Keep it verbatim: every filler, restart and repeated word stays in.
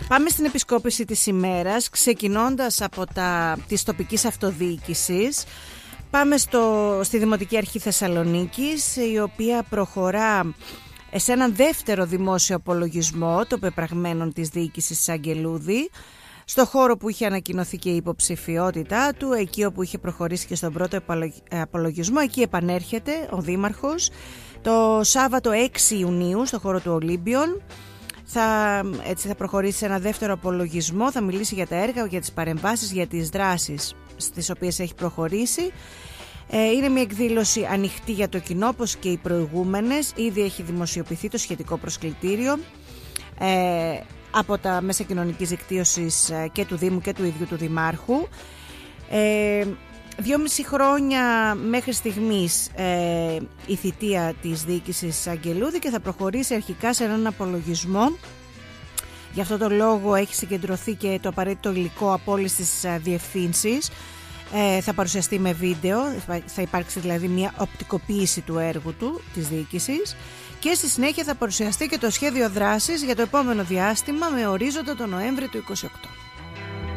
Πάμε στην επισκόπηση της ημέρας, ξεκινώντας από τα της τοπικής αυτοδιοίκησης. Πάμε στο, στη Δημοτική Αρχή Θεσσαλονίκης, η οποία προχωρά σε έναν δεύτερο δημόσιο απολογισμό των πεπραγμένων της διοίκησης της Αγγελούδη, στο χώρο που είχε ανακοινωθεί και η υποψηφιότητά του, εκεί όπου είχε προχωρήσει και στον πρώτο απολογισμό. Εκεί επανέρχεται ο Δήμαρχος το Σάββατο έξι Ιουνίου στο χώρο του Ολύμπιον. Θα, έτσι θα προχωρήσει σε ένα δεύτερο απολογισμό, θα μιλήσει για τα έργα, για τις παρεμβάσεις, για τις δράσεις στις οποίες έχει προχωρήσει. Ε, είναι μια εκδήλωση ανοιχτή για το κοινό, όπως και οι προηγούμενες. Ήδη έχει δημοσιοποιηθεί το σχετικό προσκλητήριο ε, από τα μέσα κοινωνικής δικτύωσης και του Δήμου και του ίδιου του Δημάρχου. Ε, Δυόμιση χρόνια μέχρι στιγμής ε, η θητεία της διοίκησης Αγγελούδη και θα προχωρήσει αρχικά σε έναν απολογισμό. Γι' αυτό το λόγο έχει συγκεντρωθεί και το απαραίτητο υλικό από όλες τις διευθύνσεις. Ε, θα παρουσιαστεί με βίντεο, θα υπάρξει δηλαδή μια οπτικοποίηση του έργου του, της διοίκησης, και στη συνέχεια θα παρουσιαστεί και το σχέδιο δράσης για το επόμενο διάστημα με ορίζοντα τον Νοέμβρη του είκοσι οκτώ.